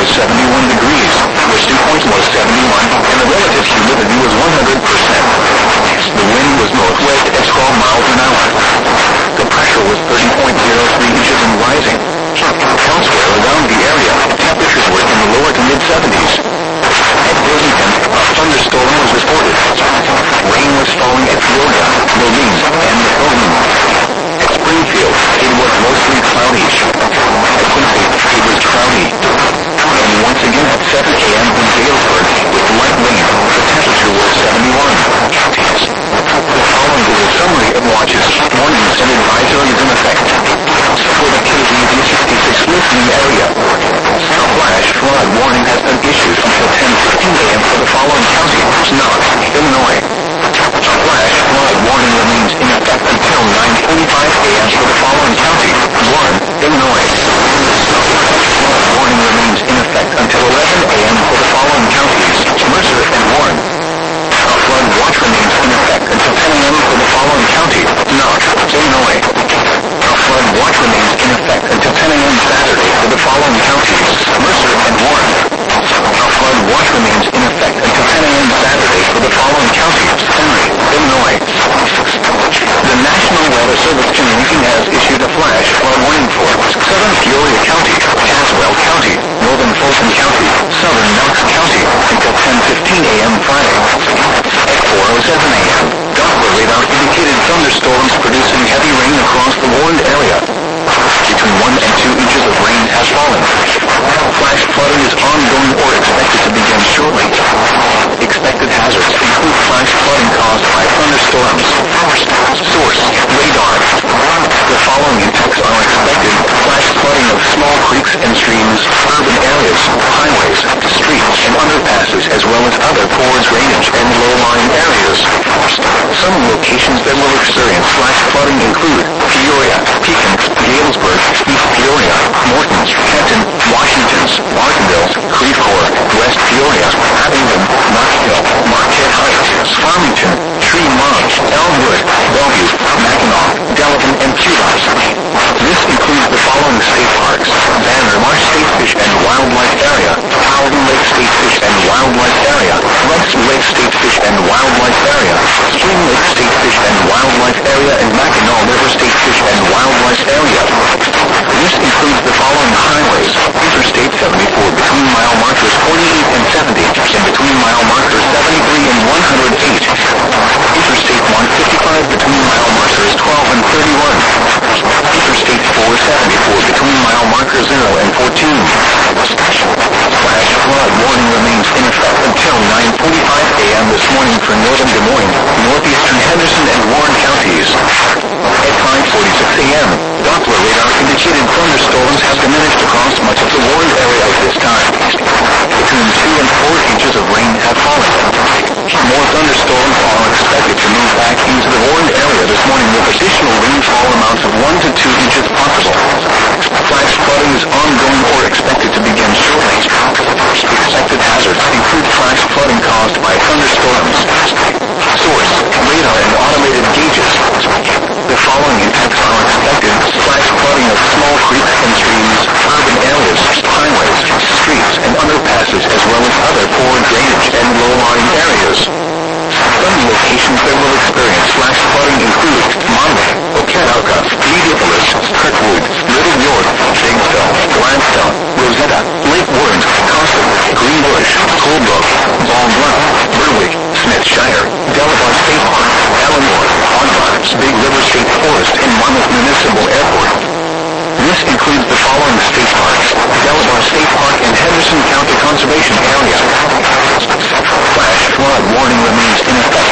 was 71 degrees, the dew point was 71, and the relative humidity was 100%. The wind was northwest at 12 miles an hour. The pressure was 30.03 inches and rising. Elsewhere around the area, temperatures were in the lower to mid-70s. At Burlington, a thunderstorm was reported. Rain was falling at Peoria, Moline, and Moline. At Springfield, it was mostly cloudy. At Quincy, it was cloudy. And once again at 7 a.m. in Galesburg, with light rain, the temperature was 71. The following is a summary of watches, warnings, and advisories in effect. For the KZZ 66 listening area, a flash flood warning has been issued until 10:15 a.m. for the following counties: Knox, Illinois. A flash flood warning remains in effect until 9:45 a.m. for the following counties: Warren, Illinois. A flash flood warning remains in effect until 11 a.m. for the following counties: Mercer and Warren. A flood watch remains in effect until 10 a.m. for the following counties: Knox, Illinois. A flood watch remains in effect until 10 a.m. Saturday for the following counties: Mercer and Warren. A flood watch remains in effect until 10 a.m. Saturday for the following counties: Henry, Illinois. The National Weather Service Community has issued a flash flood warning for Southern Peoria County, Caswell County, Northern Fulton County, Southern Knox County until 10:15 a.m. Friday. At 4:07 a.m., Doppler radar indicated thunderstorms producing heavy rain across the warned area. Between 1 and 2 inches of rain has fallen. Flash flooding is ongoing or expected to begin shortly. Expected hazards include flash flooding caused by thunderstorms. Source: radar. The following impacts are expected: flash flooding of small creeks and streams, urban areas, highways, streets, and underpasses, as well as other poor drainage and low-lying areas. Some locations that will experience flash flooding include Peoria, Pekin, Galesburg, East Peoria, Morton, Kenton, Washington, Martinville, Creve Coeur, West Peoria, Abingdon, Knoxville, Marquette Heights, Farmington, Tremont, Elmwood, Bellevue, Mackinac, Delavan, and Cuba. This includes the following state parks: Banner Marsh State Fish and Wildlife Area, Howden Lake State Fish and Wildlife Area, Rex Lake State Fish and Wildlife Area, Spring Lake State Fish and Wildlife Area, and Mackinac River State Fish and Wildlife Area. This includes the following highways: Interstate 74 between mile markers 48 and 70, and between mile markers 73 and 108. Interstate 155 between mile markers 12 and 31. Interstate 474 between mile markers 0 and 14. Flash flood warning remains in effect until 9:45 a.m. this morning for northern Des Moines, northeastern Henderson, and Warren counties. At 5:46 a.m., Doppler radar indicated thunderstorms have diminished across much of the warned area at this time. Between 2 and 4 inches of rain have fallen. More thunderstorms are expected to move back into the warned area this morning, with additional rainfall amounts of 1 to 2 inches possible. Flash flooding is ongoing or expected to begin shortly. Expected hazards include flash flooding caused by thunderstorms. Source: radar and automated gauges. The following impacts are expected: flash flooding of small creeks and streams, urban areas, highways, streets, and underpasses, as well as other poor drainage and low-lying areas. Some locations that will experience flash flooding include Monmouth, Okanaka, Mediopolis, Kirkwood, Little York, Shakespeare, Gladstone, Rosetta, Lake Worth, Coston, Greenbush, Colebrook, Ball Bluff, Berwick, Smithshire, Delavar State Park, Ellenmore, Audubon, Big River State Forest, and Monmouth Municipal Airport. This includes the following state parks: Delavar State Park and Henderson County Conservation Area. Flash flood warning remains in effect